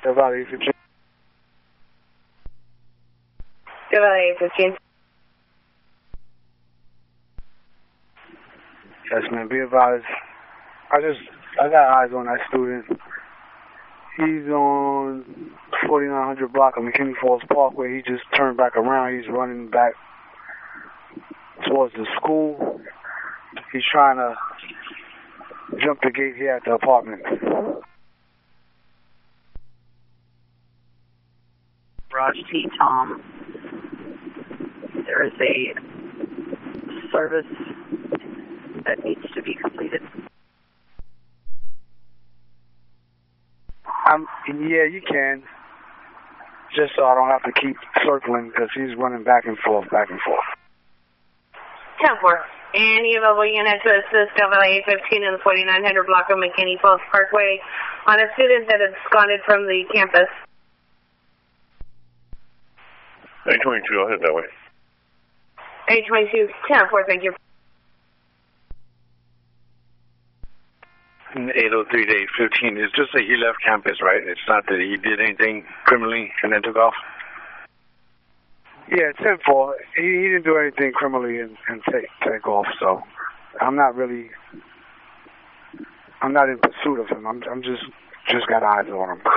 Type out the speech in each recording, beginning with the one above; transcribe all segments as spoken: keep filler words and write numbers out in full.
Valley fifteen. Valley fifteen. Yes, man, be advised. I just, I got eyes on that student. He's on forty-nine hundred block of McKinney Falls Parkway. He just turned back around. He's running back towards the school. He's trying to jump the gate here at the apartment. Raj T. Tom. There is a service that needs to be completed. Um, yeah, you can. Just so I don't have to keep circling because he's running back and forth, back and forth. ten four. Any available unit to assist W A fifteen in the forty-nine hundred block of McKinney Falls Parkway on a student that has absconded from the campus. A twenty-two, I'll head that way. A twenty-two, ten four, thank you. eight oh three to eight fifteen. It's just that he left campus, right? It's not that he did anything criminally and then took off? Yeah, ten four. He, he didn't do anything criminally and, and take, take off, so I'm not really, I'm not in pursuit of him. I'm, I'm just, just got eyes on him.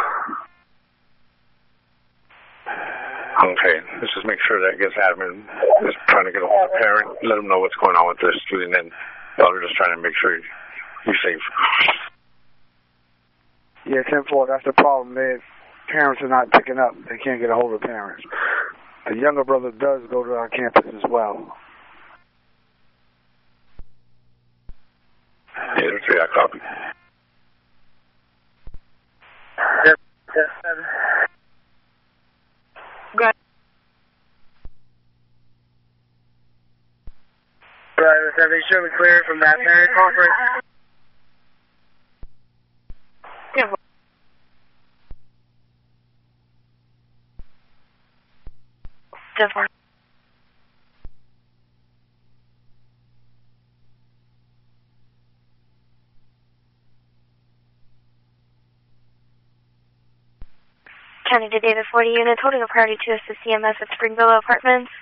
Okay, let's just make sure that gets admin. Just trying to get a hold of the parent, let them know what's going on with the student, and they're just trying to make sure you're safe. Yeah, ten four, that's the problem. Their parents are not picking up. They can't get a hold of parents. The younger brother does go to our campus as well. eight oh three, I copy. Yep, seven. Got Driver seven, show me clear from that parent conference. ten four. ten four. County to David forty units holding a priority to assist C M S at Springville Apartments.